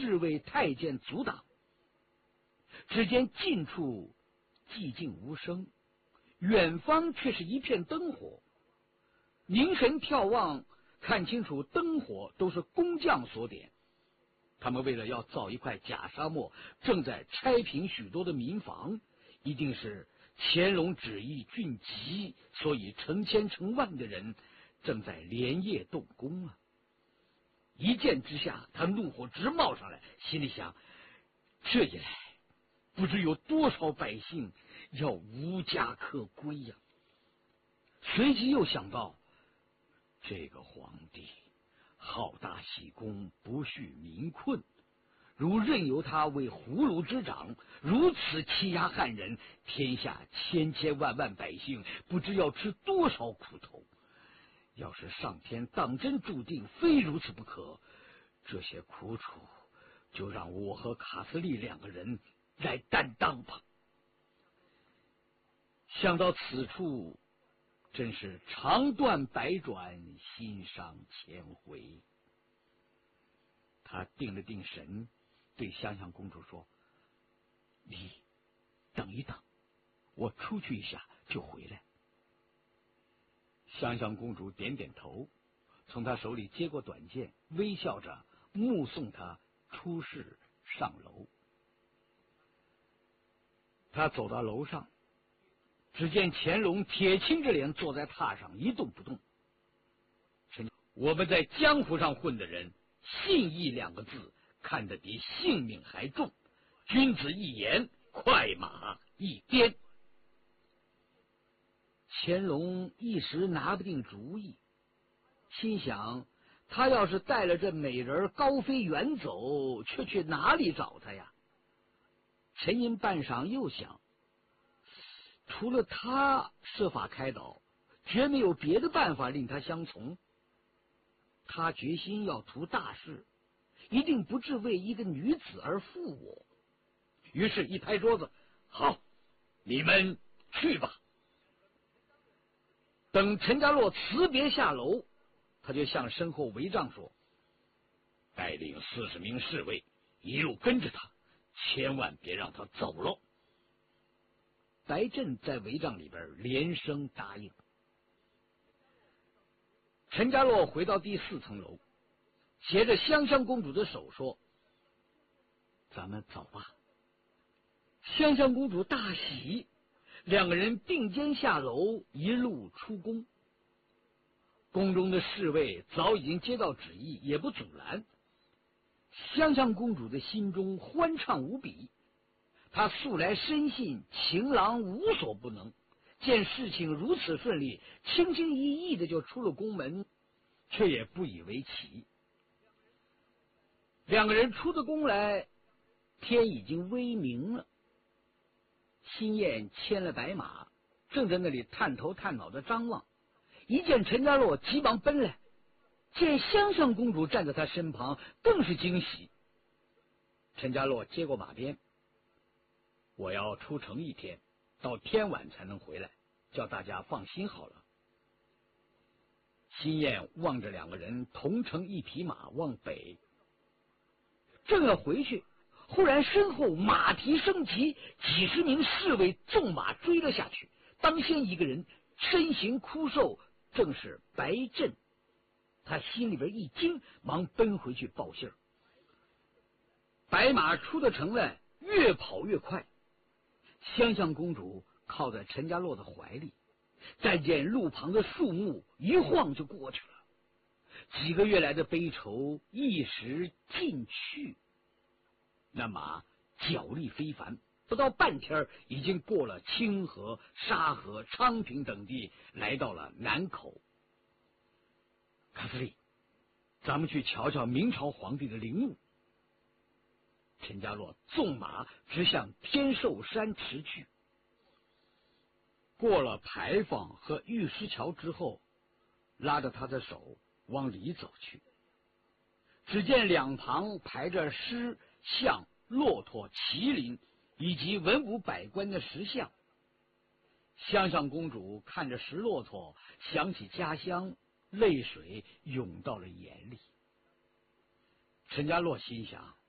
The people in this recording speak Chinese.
侍卫太监阻挡。只见近处寂静无声，远方却是一片灯火。凝神眺望，看清楚灯火都是工匠所点。他们为了要造一块假沙漠，正在拆平许多的民房，一定是乾隆旨意峻急，所以成千成万的人正在连夜动工啊！一见之下，他怒火直冒上来，心里想：这一来，不知有多少百姓要无家可归呀！随即又想到，这个皇帝好大喜功，不恤民困，如任由他为葫芦之长，如此欺压汉人，天下千千万万百姓不知要吃多少苦头。要是上天当真注定非如此不可，这些苦楚就让我和卡斯利两个人来担当吧。想到此处，真是长断百转，心伤千回。他定了定神，对香香公主说：“你等一等，我出去一下就回来。”香香公主点点头，从他手里接过短剑，微笑着目送他出室上楼。他走到楼上，只见乾隆铁青着脸坐在榻上一动不动。我们在江湖上混的人，信义两个字看得比性命还重，君子一言，快马一鞭。乾隆一时拿不定主意，心想他要是带了这美人高飞远走，却去哪里找他呀？沉吟半晌，又想，除了他设法开导，绝没有别的办法令他相从。他决心要图大事，一定不至为一个女子而负我。于是，一拍桌子：“好，你们去吧。”等陈家洛辞别下楼，他就向身后帷帐说：“带领40名侍卫一路跟着他，千万别让他走了。”白振在帷帐里边连声答应。陈家洛回到第4层楼，携着香香公主的手说：“咱们走吧。”香香公主大喜，两个人并肩下楼，一路出宫。宫中的侍卫早已经接到旨意，也不阻拦。香香公主的心中欢畅无比，她素来深信情郎无所不能，见事情如此顺利，轻轻易易的就出了宫门，却也不以为奇。两个人出的宫来，天已经微明了。新燕牵了白马，正在那里探头探脑的张望，一见陈家洛，急忙奔来，见香香公主站在他身旁，更是惊喜。陈家洛接过马鞭：“我要出城1天，到天晚才能回来，叫大家放心好了。”新燕望着两个人同乘一匹马往北，正要回去，忽然身后马蹄声急，几十名侍卫纵马追了下去。当先一个人身形枯瘦，正是白振。他心里边一惊，忙奔回去报信儿。白马出了城来，越跑越快。香香公主靠在陈家洛的怀里，再见路旁的树木，一晃就过去了。几个月来的悲愁一时尽去。那马脚力非凡，不到半天已经过了清河、沙河、昌平等地，来到了南口。卡斯利，咱们去瞧瞧明朝皇帝的陵墓。陈家洛纵马直向天寿山驰去。过了牌坊和玉石桥之后，拉着他的手往里走去。只见两旁排着狮、象、骆驼、麒麟以及文武百官的石像。香香公主看着石骆驼，想起家乡，泪水涌到了眼里。陈家洛心想，